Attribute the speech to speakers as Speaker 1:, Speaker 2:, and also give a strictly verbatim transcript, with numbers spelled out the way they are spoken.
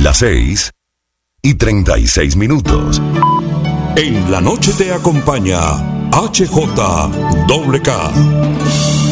Speaker 1: Las seis y treinta y seis minutos. En la noche te acompaña H J K.